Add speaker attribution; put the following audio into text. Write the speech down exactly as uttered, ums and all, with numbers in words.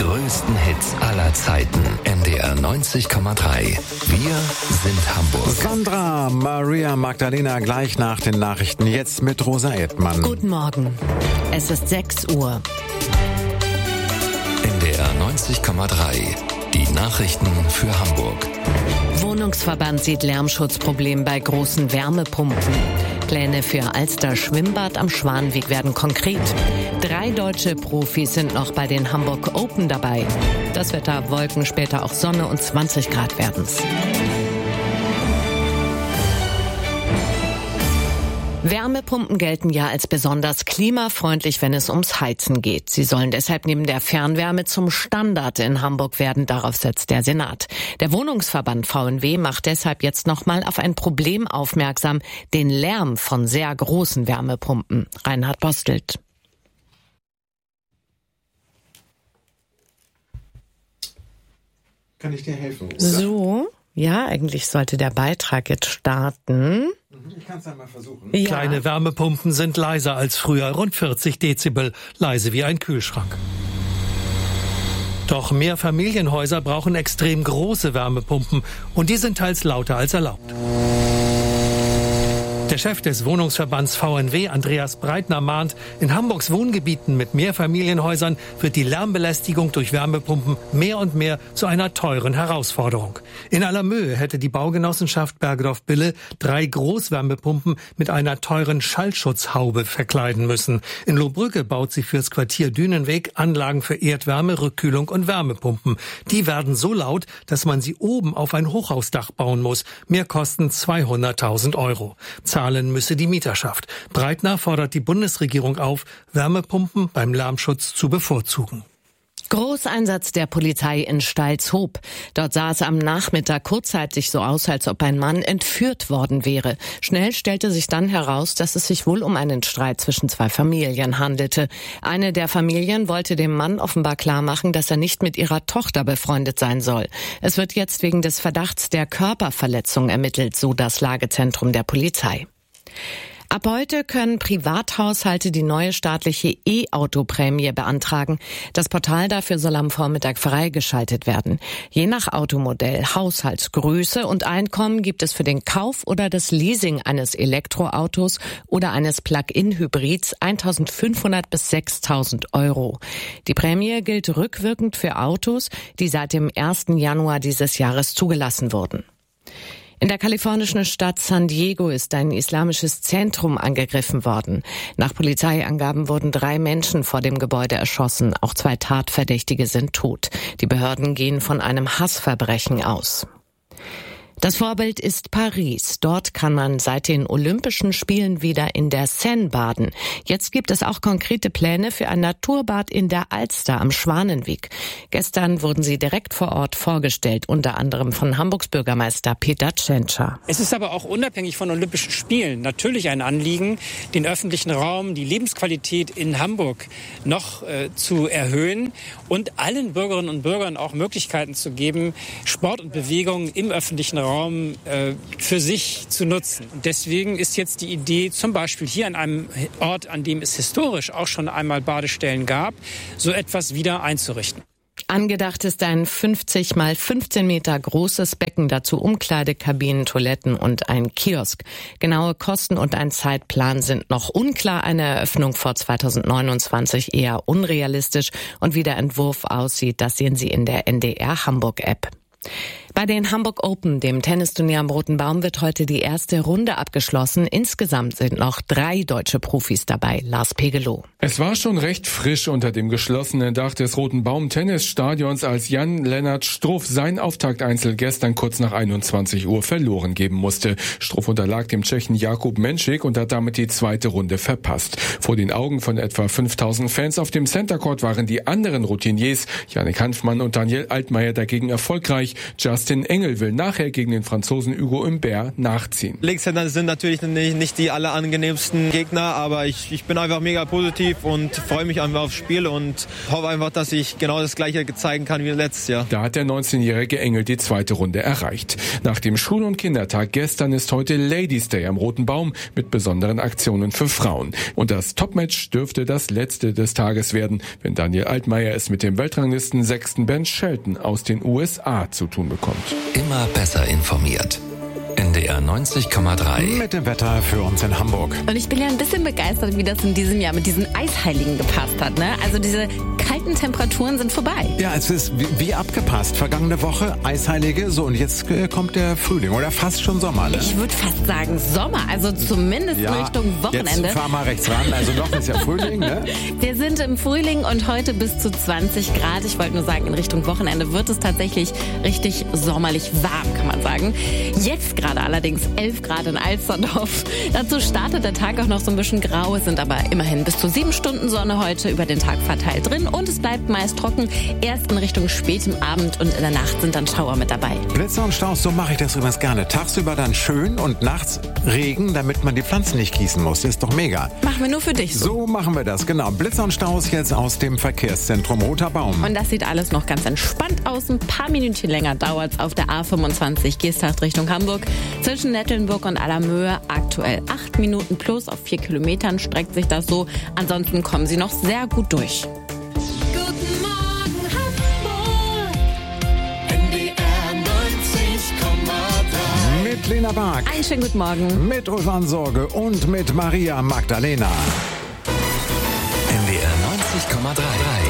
Speaker 1: größten Hits aller Zeiten. N D R neunzig Komma drei. Wir sind Hamburg.
Speaker 2: Sandra Maria Magdalena gleich nach den Nachrichten. Jetzt mit Rosa Edtmann.
Speaker 3: Guten Morgen. Es ist sechs Uhr.
Speaker 1: N D R neunzig Komma drei. Die Nachrichten für Hamburg.
Speaker 3: Wohnungsverband sieht Lärmschutzproblem bei großen Wärmepumpen. Pläne für Alster Schwimmbad am Schwanenweg werden konkret. Drei deutsche Profis sind noch bei den Hamburg Open dabei. Das Wetter, Wolken, später auch Sonne und zwanzig Grad werden's. Wärmepumpen gelten ja als besonders klimafreundlich, wenn es ums Heizen geht. Sie sollen deshalb neben der Fernwärme zum Standard in Hamburg werden. Darauf setzt der Senat. Der Wohnungsverband V N W macht deshalb jetzt nochmal auf ein Problem aufmerksam: den Lärm von sehr großen Wärmepumpen. Reinhard Bostelt.
Speaker 2: Kann ich dir helfen? Oder?
Speaker 3: So, ja, eigentlich sollte der Beitrag jetzt starten.
Speaker 2: Ich kann es einmal versuchen.
Speaker 4: Ja. Kleine Wärmepumpen sind leiser als früher, rund vierzig Dezibel, leise wie ein Kühlschrank. Doch Mehrfamilienhäuser brauchen extrem große Wärmepumpen und die sind teils lauter als erlaubt. Der Chef des Wohnungsverbands V N W, Andreas Breitner, mahnt, in Hamburgs Wohngebieten mit Mehrfamilienhäusern wird die Lärmbelästigung durch Wärmepumpen mehr und mehr zu einer teuren Herausforderung. In aller Mühe hätte die Baugenossenschaft Bergedorf-Bille drei Großwärmepumpen mit einer teuren Schallschutzhaube verkleiden müssen. In Lohbrügge baut sie fürs Quartier Dünenweg Anlagen für Erdwärme, Rückkühlung und Wärmepumpen. Die werden so laut, dass man sie oben auf ein Hochhausdach bauen muss. Mehr kosten zweihunderttausend Euro. Zahlen müsse die Mieterschaft. Breitner fordert die Bundesregierung auf, Wärmepumpen beim Lärmschutz zu bevorzugen.
Speaker 3: Großeinsatz der Polizei in Stalzhoop. Dort sah es am Nachmittag kurzzeitig so aus, als ob ein Mann entführt worden wäre. Schnell stellte sich dann heraus, dass es sich wohl um einen Streit zwischen zwei Familien handelte. Eine der Familien wollte dem Mann offenbar klarmachen, dass er nicht mit ihrer Tochter befreundet sein soll. Es wird jetzt wegen des Verdachts der Körperverletzung ermittelt, so das Lagezentrum der Polizei. Ab heute können Privathaushalte die neue staatliche E-Auto-Prämie beantragen. Das Portal dafür soll am Vormittag freigeschaltet werden. Je nach Automodell, Haushaltsgröße und Einkommen gibt es für den Kauf oder das Leasing eines Elektroautos oder eines Plug-in-Hybrids eintausendfünfhundert bis sechstausend Euro. Die Prämie gilt rückwirkend für Autos, die seit dem ersten Januar dieses Jahres zugelassen wurden. In der kalifornischen Stadt San Diego ist ein islamisches Zentrum angegriffen worden. Nach Polizeiangaben wurden drei Menschen vor dem Gebäude erschossen. Auch zwei Tatverdächtige sind tot. Die Behörden gehen von einem Hassverbrechen aus. Das Vorbild ist Paris. Dort kann man seit den Olympischen Spielen wieder in der Seine baden. Jetzt gibt es auch konkrete Pläne für ein Naturbad in der Alster am Schwanenweg. Gestern wurden sie direkt vor Ort vorgestellt, unter anderem von Hamburgs Bürgermeister Peter Tschentscher.
Speaker 5: Es ist aber auch unabhängig von Olympischen Spielen natürlich ein Anliegen, den öffentlichen Raum, die Lebensqualität in Hamburg noch äh, zu erhöhen und allen Bürgerinnen und Bürgern auch Möglichkeiten zu geben, Sport und Bewegung im öffentlichen Raum Raum äh, für sich zu nutzen. Und deswegen ist jetzt die Idee, zum Beispiel hier an einem Ort, an dem es historisch auch schon einmal Badestellen gab, so etwas wieder einzurichten.
Speaker 3: Angedacht ist ein fünfzig mal fünfzehn Meter großes Becken, dazu Umkleidekabinen, Toiletten und ein Kiosk. Genaue Kosten und ein Zeitplan sind noch unklar. Eine Eröffnung vor zweitausendneunundzwanzig eher unrealistisch. Und wie der Entwurf aussieht, das sehen Sie in der N D R Hamburg App. Bei den Hamburg Open, dem Tennisturnier am Roten Baum, wird heute die erste Runde abgeschlossen. Insgesamt sind noch drei deutsche Profis dabei. Lars Pegelow.
Speaker 6: Es war schon recht frisch unter dem geschlossenen Dach des Roten Baum Tennisstadions, als Jan-Lennart Struff sein Auftakteinzel gestern kurz nach einundzwanzig Uhr verloren geben musste. Struff unterlag dem Tschechen Jakub Menschik und hat damit die zweite Runde verpasst. Vor den Augen von etwa fünftausend Fans auf dem Center Court waren die anderen Routiniers, Jannik Hanfmann und Daniel Altmaier, dagegen erfolgreich. Just Justin Engel will nachher gegen den Franzosen Hugo Humbert nachziehen.
Speaker 7: Linkshänder sind natürlich nicht, nicht die allerangenehmsten Gegner, aber ich, ich bin einfach mega positiv und freue mich einfach aufs Spiel und hoffe einfach, dass ich genau das Gleiche zeigen kann wie letztes Jahr.
Speaker 6: Da hat der neunzehnjährige Engel die zweite Runde erreicht. Nach dem Schul- und Kindertag gestern ist heute Ladies Day am Roten Baum mit besonderen Aktionen für Frauen. Und das Topmatch dürfte das letzte des Tages werden, wenn Daniel Altmaier es mit dem Weltranglisten sechsten Ben Shelton aus den U S A zu tun bekommt.
Speaker 1: Immer besser informiert. N D R neunzig Komma drei.
Speaker 2: Mit dem Wetter für uns in Hamburg.
Speaker 8: Und ich bin ja ein bisschen begeistert, wie das in diesem Jahr mit diesen Eisheiligen gepasst hat. Ne? Also diese kalten Temperaturen sind vorbei.
Speaker 2: Ja, es ist wie, wie abgepasst. Vergangene Woche Eisheilige, so und jetzt äh, kommt der Frühling oder fast schon Sommer. Ne?
Speaker 8: Ich würde fast sagen Sommer, also zumindest
Speaker 2: ja,
Speaker 8: in Richtung Wochenende.
Speaker 2: Jetzt fahr mal rechts ran, also noch ist ja Frühling. Ne?
Speaker 8: Wir sind im Frühling und heute bis zu zwanzig Grad. Ich wollte nur sagen, in Richtung Wochenende wird es tatsächlich richtig sommerlich warm, kann man sagen. Jetzt gerade allerdings elf Grad in Alsterdorf. Dazu startet der Tag auch noch so ein bisschen grau. Es sind aber immerhin bis zu sieben Stunden Sonne heute über den Tag verteilt drin. Und es bleibt meist trocken. Erst in Richtung spätem Abend und in der Nacht sind dann Schauer mit dabei.
Speaker 2: Blitzer und Staus, so mache ich das übrigens gerne. Tagsüber dann schön und nachts Regen, damit man die Pflanzen nicht gießen muss. Das ist doch mega.
Speaker 8: Machen wir nur für dich so.
Speaker 2: So machen wir das, genau. Blitzer und Staus jetzt aus dem Verkehrszentrum Roter Baum.
Speaker 8: Und das sieht alles noch ganz entspannt aus. Ein paar Minütchen länger dauert es auf der A fünfundzwanzig Geesthacht Richtung Hamburg. Zwischen Nettelnburg und Allermöhe aktuell acht Minuten plus. Auf vier Kilometern streckt sich das so. Ansonsten kommen Sie noch sehr gut durch.
Speaker 9: Guten Morgen Hamburg, N D R neunzig Komma drei.
Speaker 2: Mit Lena Bark.
Speaker 8: Einen schönen guten Morgen.
Speaker 2: Mit Ulf Sorge und mit Maria Magdalena.
Speaker 1: N D R neunzig Komma drei.